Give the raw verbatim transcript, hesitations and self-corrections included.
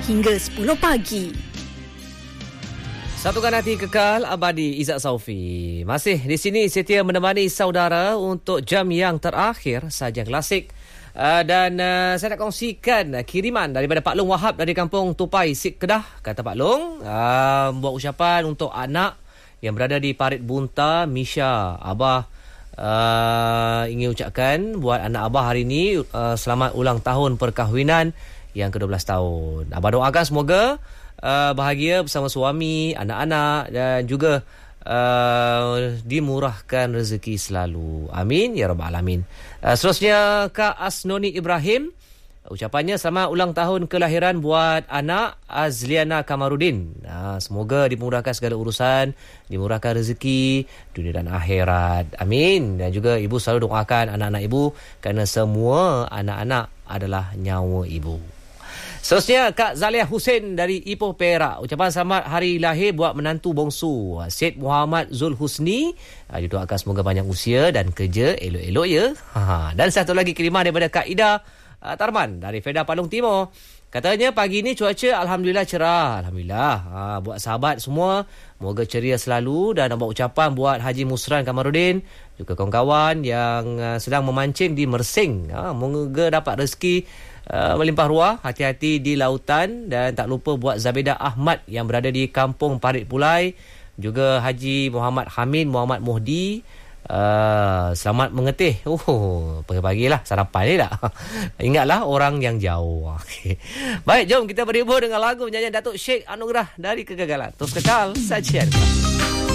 hingga sepuluh pagi. Satukan hati kekal abadi. Izzat Saufi masih di sini setia menemani saudara untuk jam yang terakhir sajian klasik. Uh, dan uh, saya nak kongsikan uh, kiriman daripada Pak Long Wahab dari Kampung Tupai, Sik Kedah. Kata Pak Long, uh, buat ucapan untuk anak yang berada di Parit Bunta, Misha. Abah Uh, ingin ucapkan buat anak abah hari ini uh, selamat ulang tahun perkahwinan yang ke dua belas tahun. Abah doakan semoga uh, bahagia bersama suami, anak-anak dan juga uh, dimurahkan rezeki selalu. Amin ya rabbal alamin. Uh, seterusnya Kak Asnoni Ibrahim, ucapannya selamat ulang tahun kelahiran buat anak Azliana Kamarudin. Ha, semoga dimurahkan segala urusan, dimurahkan rezeki dunia dan akhirat. Amin. Dan juga ibu selalu doakan anak-anak ibu kerana semua anak-anak adalah nyawa ibu. Seterusnya Kak Zaliah Hussein dari Ipoh Perak, ucapan selamat hari lahir buat menantu bongsu Syed Muhammad Zul Husni. Ha, didoakan semoga banyak usia dan kerja elok-elok ya. Ha, dan satu lagi kiriman daripada Kak Ida Uh, Tarman dari Fedah Palung Timur. Katanya pagi ni cuaca alhamdulillah cerah. Alhamdulillah. Uh, buat sahabat semua, moga ceria selalu. Dan nak buat ucapan buat Haji Musran Kamarudin, juga kawan-kawan yang uh, sedang memancing di Mersing. Uh, moga dapat rezeki uh, melimpah ruah, hati-hati di lautan. Dan tak lupa buat Zabedah Ahmad yang berada di Kampung Parit Pulai, juga Haji Muhammad Hamid Muhammad Muhdi. Uh, selamat mengetih. Oh, pagi-pagilah sarapan ni tak? Ingatlah orang yang jauh. Okay. Baik, jom kita berhibur dengan lagu nyanyian Datuk Sheikh Anugerah dari Kegagalan. Terus kekal sajian.